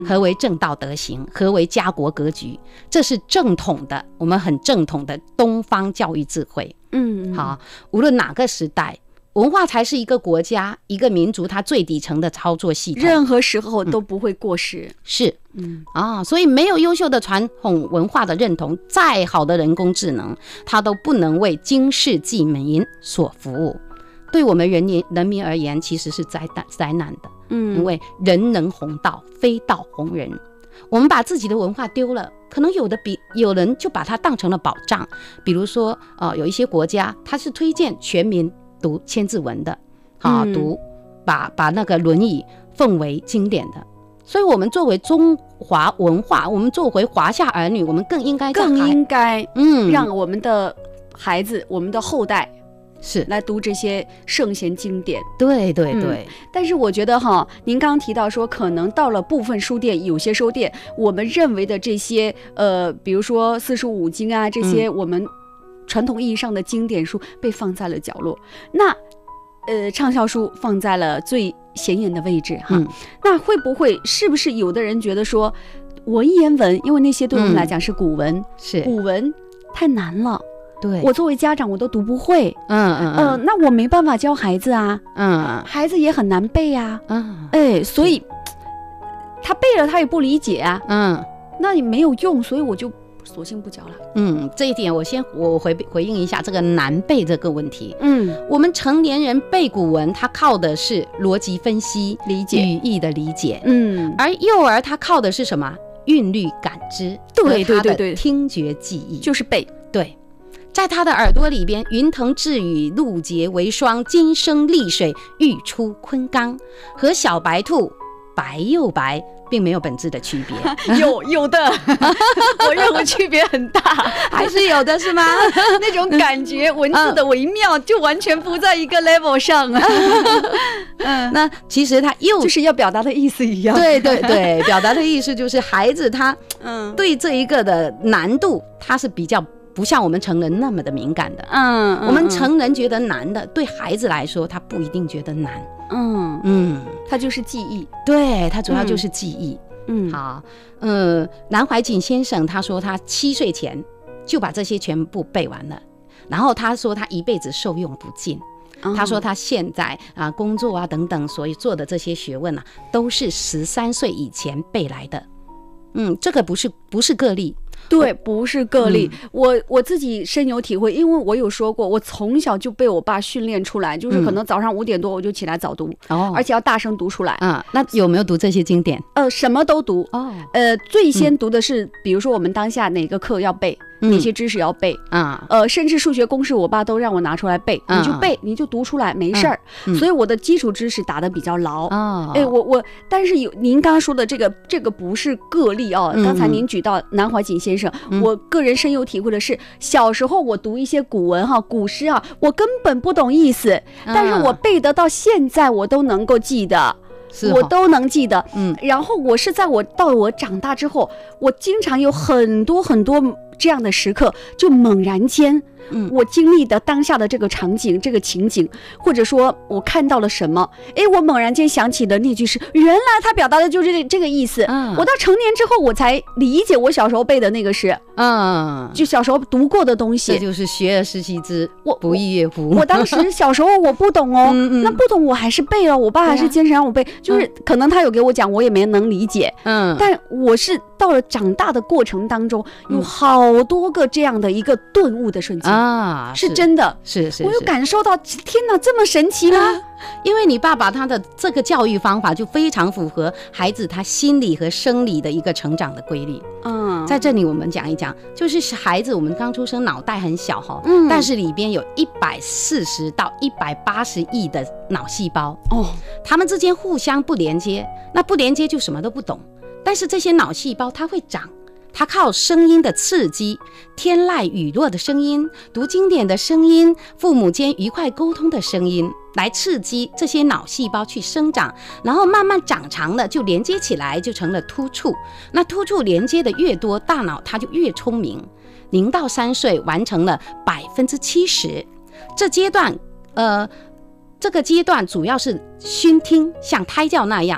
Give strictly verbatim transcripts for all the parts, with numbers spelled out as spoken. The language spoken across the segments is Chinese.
何为正道德行？何为家国格局？这是正统的，我们很正统的东方教育智慧。嗯，好，无论哪个时代，文化才是一个国家、一个民族它最底层的操作系统， 任何时候都不会过时。嗯、 是，嗯啊，所以没有优秀的传统文化的认同，再好的人工智能，它都不能为经世济民所服务。对我们人民人民而言，其实是灾难灾难的。嗯，因为人能弘道，非道弘人。我们把自己的文化丢了，可能有的比有人就把它当成了宝藏。比如说，呃，有一些国家，它是推荐全民读千字文的，啊，嗯、读把把那个《论语》奉为经典的。所以，我们作为中华文化，我们作为华夏儿女，我们更应该更应该嗯，让我们的孩子、我们的后代。是来读这些圣贤经典， 对对对、 嗯。但是我觉得哈，您刚刚提到说，可能到了部分书店，有些书店，我们认为的这些呃，比如说四书五经啊，这些我们传统意义上的经典书被放在了角落，嗯、那呃畅销书放在了最显眼的位置哈。嗯、那会不会是不是有的人觉得说，文言文，因为那些对我们来讲是古文，嗯、是古文太难了。对，我作为家长我都读不会，嗯嗯嗯、呃，那我没办法教孩子啊，嗯，孩子也很难背啊，嗯，哎，所以他背了他也不理解啊，嗯，那也没有用，所以我就索性不教了。 嗯，这一点我先我回回应一下这个难背这个问题。嗯，我们成年人背古文，他靠的是逻辑分析、理解语义的理解，嗯，而幼儿他靠的是什么？韵律感知， 对对对对， 听觉记忆就是背， 对。在他的耳朵里边，云腾致雨，露结为霜，金生丽水，玉出昆冈，和小白兔白又白并没有本质的区别。 有有的我认为区别很大， 还是有的是吗？ 那种感觉文字的微妙就完全不在一个 level 上。 嗯，那其实他又就是要表达的意思一样。 对对对，表达的意思就是孩子他对这一个的难度他是比较不像我们成人那么的敏感的。嗯，我们成人觉得难的，对孩子来说他不一定觉得难。嗯嗯，它就是记忆， 对，它主要就是记忆。嗯，好，呃，南怀瑾先生他说他七岁前就把这些全部背完了，然后他说他一辈子受用不尽。哦、他说他现在啊工作啊等等，所以做的这些学问啊，都是十三岁以前背来的。嗯，这个不是不是个例。 对，不是个例。嗯、我我自己深有体会，因为我有说过，我从小就被我爸训练出来，就是可能早上五点多我就起来早读，哦、而且要大声读出来。 啊，那有没有读这些经典？ 呃，什么都读。哦，呃，最先读的是，嗯、比如说我们当下哪个课要背。哪些知识要背啊？呃，甚至数学公式，我爸都让我拿出来背，你就背，你就读出来，没事儿。所以我的基础知识打得比较牢。哎，我我，但是有您刚刚说的这个，这个不是个例哦。刚才您举到南怀瑾先生，我个人深有体会的是，小时候我读一些古文哈、古诗啊，我根本不懂意思，但是我背得到现在，我都能够记得。我都能记得，嗯，然后我是在我到我长大之后，我经常有很多很多这样的时刻，就猛然间，嗯，我经历的当下的这个场景、这个情景，或者说我看到了什么，哎，我猛然间想起的那句诗，原来他表达的就是这这个意思。嗯，我到成年之后，我才理解我小时候背的那个诗，嗯，就小时候读过的东西。 这就是学而时习之，我不亦乐乎。 我当时小时候我不懂哦，嗯嗯那不懂我还是背了，我爸还是坚持让我背。就是可能他有给我讲，我也没能理解，嗯，但我是到了长大的过程当中，有好多个这样的一个顿悟的瞬间啊，是真的， 是是， 我有感受到，天哪，这么神奇吗？ 因为你爸爸他的这个教育方法就非常符合孩子他心理和生理的一个成长的规律。嗯，在这里我们讲一讲，就是孩子我们刚出生脑袋很小哈，嗯，但是里边有一百四十到一百八十亿的脑细胞哦，他们之间互相不连接，那不连接就什么都不懂。但是这些脑细胞它会长，它靠声音的刺激，天籁雨落的声音，读经典的声音，父母间愉快沟通的声音，来刺激这些脑细胞去生长，然后慢慢长长了就连接起来，就成了突触。那突触连接的越多，大脑它就越聪明。零到三岁完成了百分之七十，这阶段，呃，这个阶段主要是熏听，像胎教那样。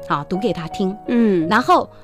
好，读给他听，嗯，然后